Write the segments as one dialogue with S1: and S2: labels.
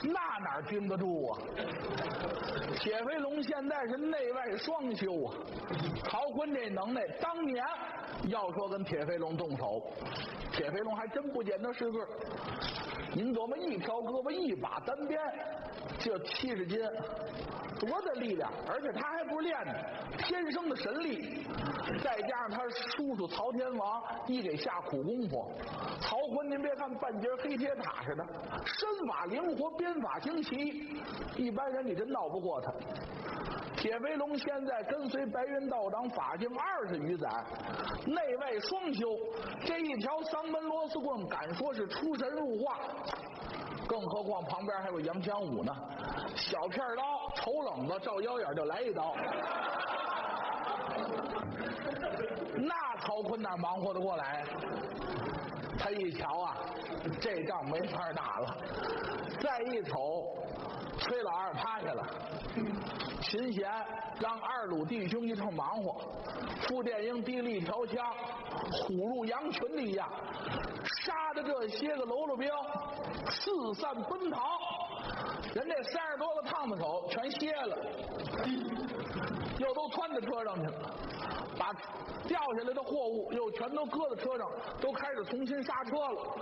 S1: 那哪经得住啊？铁飞龙现在是内外双修啊！曹锟这能耐，当年要说跟铁飞龙动手，铁飞龙还真不见得是个。您琢磨，一条胳膊一把单鞭，这70斤，多大力量！而且他还不是练的，天生的神力，再加上他叔叔曹天王一给下苦功夫，曹锟您别看半截黑铁塔似的，身法灵活，鞭法精奇，一般人你真闹不过他。铁飞龙现在跟随白云道长法境20余载，内外双修，这一条丧门螺丝棍敢说是出神入化，更何况旁边还有杨强武呢，小片刀瞅冷子照腰眼就来一刀，那曹锟哪忙活得过来？他一瞧啊，这仗没法打了，再一瞅，崔老二趴下了。秦贤让二鲁弟兄一通忙活，傅殿英提了一条枪，虎入羊群的一样，杀的这些个喽啰兵四散奔逃，人这30多个烫子手全歇了，又都窜到车上去了，把掉下来的货物又全都搁在车上，都开始重新刹车了，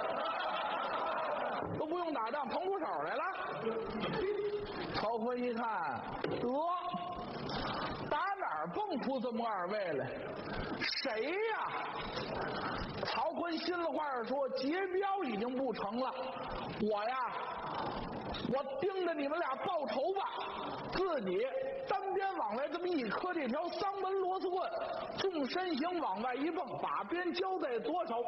S1: 都不用打仗，腾出手来了。曹锟一看，打哪儿蹦出这么2位来？谁呀？曹锟心里话说，劫镖已经不成了，我盯着你们俩报仇吧。自己单鞭往来这么一磕，这条丧门螺丝棍，纵身形往外一蹦，把鞭交在左手。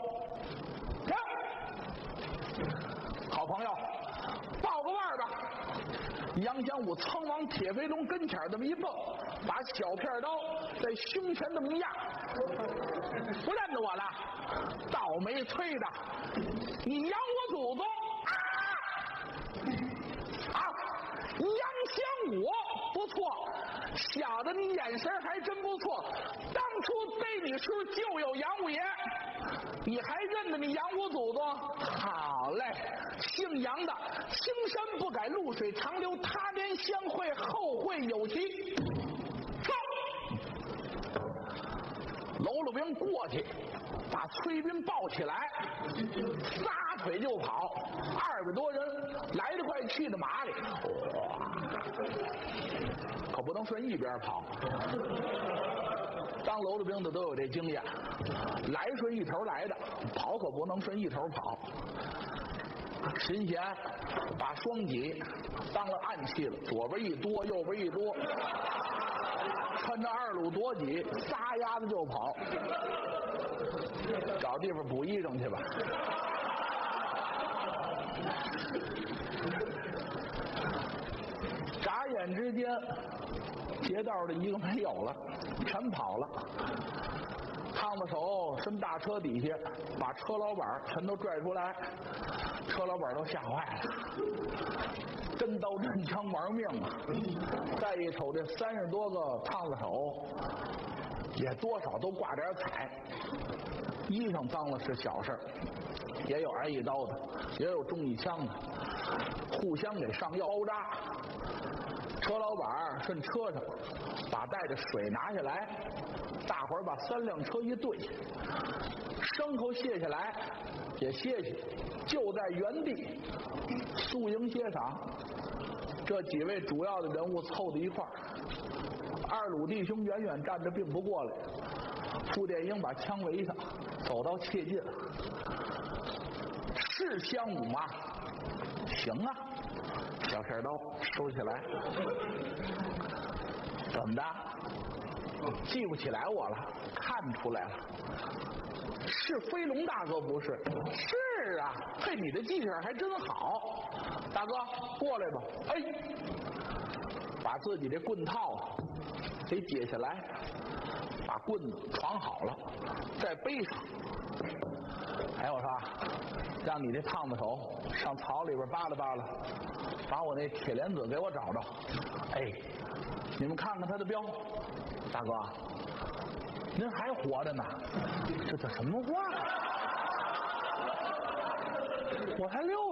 S1: 好朋友，报个腕吧。杨强武噌往铁飞龙跟前这么一蹦，把小片刀在胸前这么一压，不认得我了？倒霉催的，你养我祖宗杨强武不错，小的你眼神还真不错，当初逮你时就有杨五爷，你还认得你杨五祖宗？好嘞，姓杨的，青山不改，露水长流，他年相会，后会有期。走！喽啰兵过去，把崔斌抱起来，撒腿就跑，200多人来得快去得麻利，可不能顺一边跑。当喽啰兵的都有这经验，来顺一头来的，跑可不能顺一头跑。秦贤把双戟当了暗器了，左边一多，右边一多，趁着2鲁夺戟，撒丫子就跑，找地方补衣裳去吧。眨眼之间，劫道的一个没有了，全跑了。烫子手伸大车底下，把车老板全都拽出来，车老板都吓坏了，真刀真枪玩命啊！再一瞅，这30多个烫子手，也多少都挂点彩，衣裳脏了是小事，也有挨一刀的，也有中一枪的，互相给上药包扎。车老板顺车上把带着水拿下来，大伙儿把3辆车一对，牲口卸下来也歇歇，就在原地宿营歇晌。这几位主要的人物凑在一块儿，2鲁弟兄远远站着并不过来，傅殿英把枪围上，走到切近，是香武吗？行啊，小片刀收起来。怎么的？记不起来我了？看出来了，是飞龙大哥不是？是啊，嘿，你的记性还真好。大哥，过来吧。哎，把自己这棍套给解下来，把棍子绑好了，再背上。哎，我说，让你这烫子手上草里边扒拉扒拉，把我那铁莲子给我找着。哎，你们看看他的镖，大哥，您还活着呢？这叫什么话？我才6